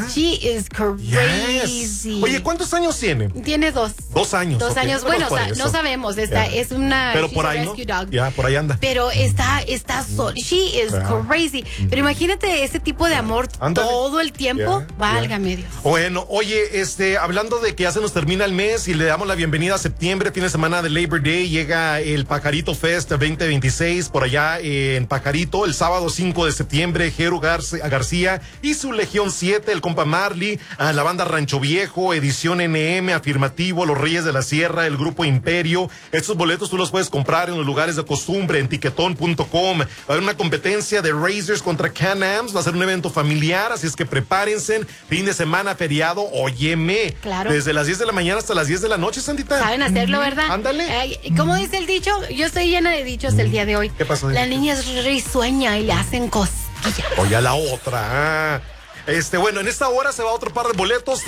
She is crazy. Yes. Oye, ¿cuántos años tiene? Tiene 2. 2 años. 2 años. Bueno, o sea, no sabemos. Es una. Pero por ahí, rescue dog. Ya, por ahí anda. Pero está she is crazy. Pero imagínate ese tipo de amor todo el tiempo. Válgame Dios. Bueno, oye, hablando de que ya se nos termina el mes y le damos la bienvenida a septiembre, fin de semana de Labor Day, llega el Pajarito Fest 2026 por allá en Pajarito, el sábado 5 de septiembre, Jero García y su Legión 7, el compa Marley, la banda Rancho Viejo, Edición NM, Afirmativo, Los Reyes de la Sierra, el Grupo Imperio. Estos boletos tú los puedes comprar en los lugares de costumbre, en tiquetón.com. Va a haber una competencia de Razors contra Can-Ams, va a ser un evento familiar, así es que prepárense, fin de semana, feriado, óyeme. Claro. Desde las 10 de la mañana hasta las 10 de la noche, Sandita. Saben hacerlo, ¿verdad? Ándale. ¿Cómo dice el dicho? Yo estoy llena de dichos el día de hoy. ¿Qué pasó? La niña es risueña y le hacen cosquillas. Oye, a la otra. Bueno, en esta hora se va otro par de boletos,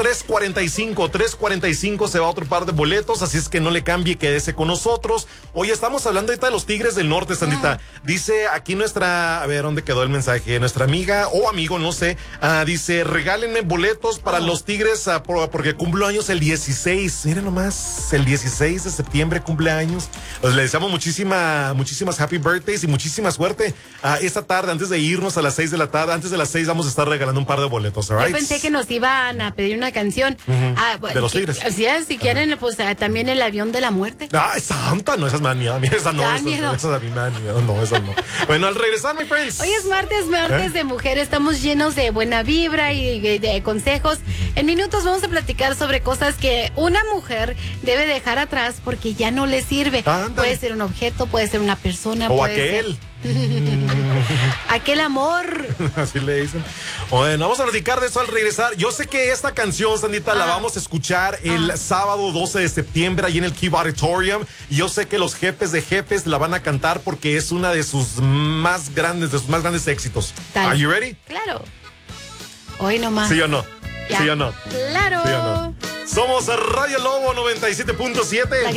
3:45 se va otro par de boletos, así es que no le cambie, quédese con nosotros. Oye, estamos hablando ahorita de los Tigres del Norte, Sandita. Dice aquí a ver, ¿dónde quedó el mensaje? Nuestra amiga o amigo, no sé, dice, regálenme boletos para los Tigres porque cumplo años el 16, mira nomás, el 16 de septiembre cumpleaños. Pues le deseamos muchísimas happy birthdays y muchísima suerte. Esta tarde, antes de irnos a las 6 de la tarde, antes de las 6 vamos a estar regalando un par de boletos, right? Yo pensé que nos iban a pedir una canción. Bueno, de los Tigres. Si quieren, pues también el avión de la muerte. Ay, santa, no, esa es más miedo. Esa no, esa a mí me da miedo. No, esa no. Bueno, al regresar, my friends. Hoy es martes de mujer. Estamos llenos de buena vibra y de consejos. En minutos vamos a platicar sobre cosas que una mujer debe dejar atrás porque ya no le sirve. Ándale. Puede ser un objeto, puede ser una persona. O puede aquel. Aquel amor. Así le dicen. Bueno, vamos a platicar de eso al regresar. Yo sé que esta canción, Sandita, la vamos a escuchar el sábado 12 de septiembre ahí en el Key Auditorium. Y yo sé que los jefes de jefes la van a cantar porque es una de sus más grandes éxitos. Are you ready? Claro. Hoy nomás. ¿Sí o no? Ya. ¿Sí o no? Claro. ¿Sí o no? Somos Radio Lobo 97.7.